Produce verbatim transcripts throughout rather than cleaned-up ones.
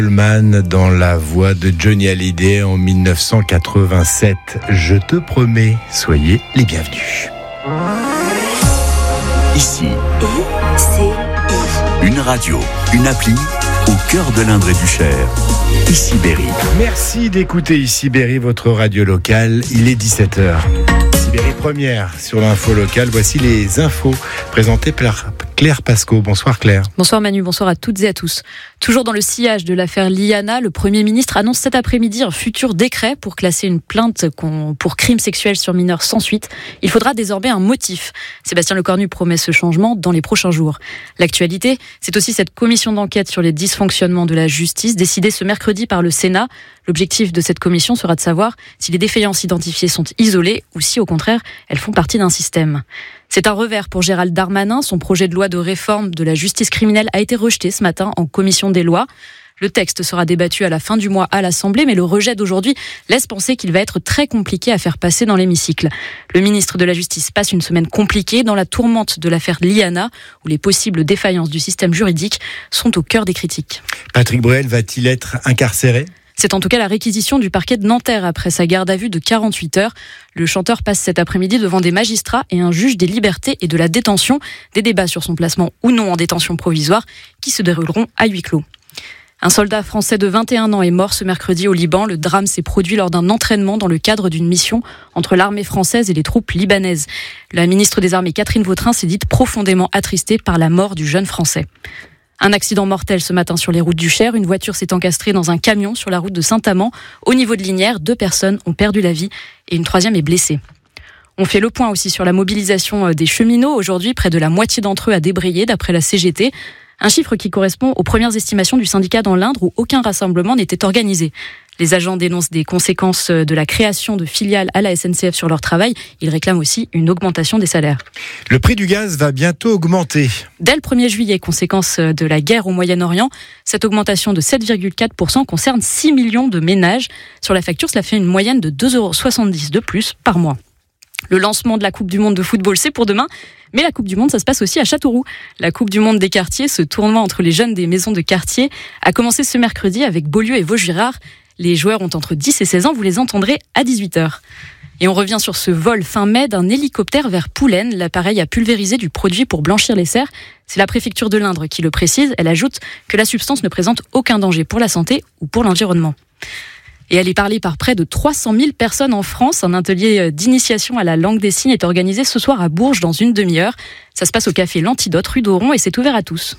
Man dans la voix de Johnny Hallyday en dix-neuf cent quatre-vingt-sept. Je te promets, soyez les bienvenus. Ici, I C I. Une radio, une appli au cœur de l'Indre et du Cher. Ici Berry. Merci d'écouter Ici Berry, votre radio locale. Il est dix-sept heures. Ici Berry première sur l'info locale. Voici les infos présentées par Claire Pasco. Bonsoir Claire. Bonsoir Manu, bonsoir à toutes et à tous. Toujours dans le sillage de l'affaire Liana, le Premier ministre annonce cet après-midi un futur décret pour classer une plainte pour crime sexuel sur mineur sans suite. Il faudra désormais un motif. Sébastien Lecornu promet ce changement dans les prochains jours. L'actualité, c'est aussi cette commission d'enquête sur les dysfonctionnements de la justice décidée ce mercredi par le Sénat. L'objectif de cette commission sera de savoir si les défaillances identifiées sont isolées ou si au contraire elles font partie d'un système. C'est un revers pour Gérald Darmanin. Son projet de loi de réforme de la justice criminelle a été rejeté ce matin en commission des lois. Le texte sera débattu à la fin du mois à l'Assemblée, mais le rejet d'aujourd'hui laisse penser qu'il va être très compliqué à faire passer dans l'hémicycle. Le ministre de la Justice passe une semaine compliquée dans la tourmente de l'affaire Liana, où les possibles défaillances du système juridique sont au cœur des critiques. Patrick Bruel va-t-il être incarcéré ? C'est en tout cas la réquisition du parquet de Nanterre après sa garde à vue de quarante-huit heures. Le chanteur passe cet après-midi devant des magistrats et un juge des libertés et de la détention. Des débats sur son placement ou non en détention provisoire qui se dérouleront à huis clos. Un soldat français de vingt et un ans est mort ce mercredi au Liban. Le drame s'est produit lors d'un entraînement dans le cadre d'une mission entre l'armée française et les troupes libanaises. La ministre des Armées Catherine Vautrin s'est dite profondément attristée par la mort du jeune Français. Un accident mortel ce matin sur les routes du Cher. Une voiture s'est encastrée dans un camion sur la route de Saint-Amand. Au niveau de Lignières, deux personnes ont perdu la vie et une troisième est blessée. On fait le point aussi sur la mobilisation des cheminots. Aujourd'hui, près de la moitié d'entre eux a débrayé d'après la C G T. Un chiffre qui correspond aux premières estimations du syndicat dans l'Indre où aucun rassemblement n'était organisé. Les agents dénoncent des conséquences de la création de filiales à la S N C F sur leur travail. Ils réclament aussi une augmentation des salaires. Le prix du gaz va bientôt augmenter. Dès le premier juillet, conséquence de la guerre au Moyen-Orient, cette augmentation de sept virgule quatre pour cent concerne six millions de ménages. Sur la facture, cela fait une moyenne de deux euros soixante-dix de plus par mois. Le lancement de la Coupe du Monde de football, c'est pour demain. Mais la Coupe du Monde, ça se passe aussi à Châteauroux. La Coupe du Monde des quartiers, ce tournoi entre les jeunes des maisons de quartier, a commencé ce mercredi avec Beaulieu et Vaugirard. Les joueurs ont entre dix et seize ans, vous les entendrez à dix-huit heures. Et on revient sur ce vol fin mai d'un hélicoptère vers Poulennes. L'appareil a pulvérisé du produit pour blanchir les cerfs. C'est la préfecture de l'Indre qui le précise. Elle ajoute que la substance ne présente aucun danger pour la santé ou pour l'environnement. Et elle est parlée par près de trois cent mille personnes en France. Un atelier d'initiation à la langue des signes est organisé ce soir à Bourges dans une demi-heure. Ça se passe au café L'Antidote, rue d'Oron, et c'est ouvert à tous.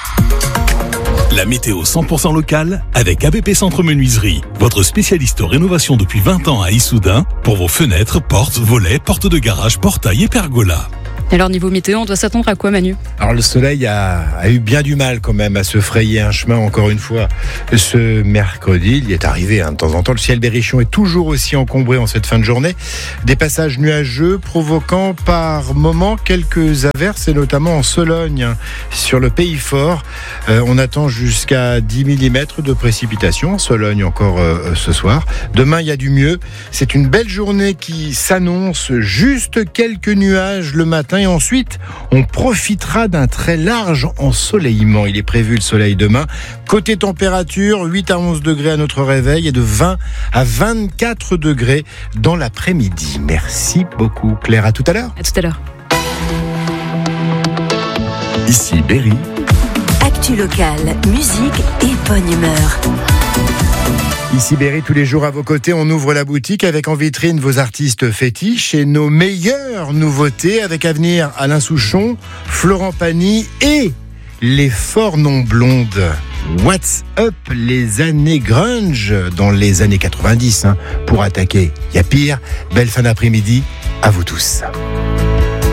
La météo cent pour cent locale avec A B P Centre Menuiserie, votre spécialiste rénovation depuis vingt ans à Issoudun pour vos fenêtres, portes, volets, portes de garage, portails et pergolas. Alors niveau météo, on doit s'attendre à quoi Manu ? Alors le soleil a, a eu bien du mal quand même à se frayer un chemin encore une fois ce mercredi. Il y est arrivé hein, de temps en temps. Le ciel berrichon est toujours aussi encombré en cette fin de journée. Des passages nuageux provoquant par moments quelques averses et notamment en Sologne hein, sur le Pays Fort. Euh, on attend jusqu'à dix millimètres de précipitations en Sologne encore euh, ce soir. Demain il y a du mieux. C'est une belle journée qui s'annonce. Juste quelques nuages le matin. Et ensuite, on profitera d'un très large ensoleillement. Il est prévu le soleil demain. Côté température, huit à onze degrés à notre réveil et de vingt à vingt-quatre degrés dans l'après-midi. Merci beaucoup Claire. À tout à l'heure. À tout à l'heure. Ici Berry. Actu locale, musique et bonne humeur. Ici Berry, tous les jours à vos côtés, on ouvre la boutique avec en vitrine vos artistes fétiches et nos meilleures nouveautés avec à venir Alain Souchon, Florent Pagny et les Forts Non Blondes. What's Up, les années grunge dans les années quatre-vingt-dix hein, pour attaquer. Il y a pire. Belle fin d'après-midi à vous tous.